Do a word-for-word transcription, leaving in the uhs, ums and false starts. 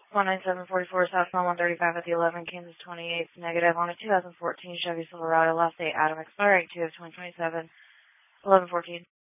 one nine seven four four South Mall one thirty-five at the eleven, Kansas twenty-eighth, negative on a two thousand fourteen Chevy Silverado, last date Adam, expiring two of twenty twenty-seven, eleven fourteen.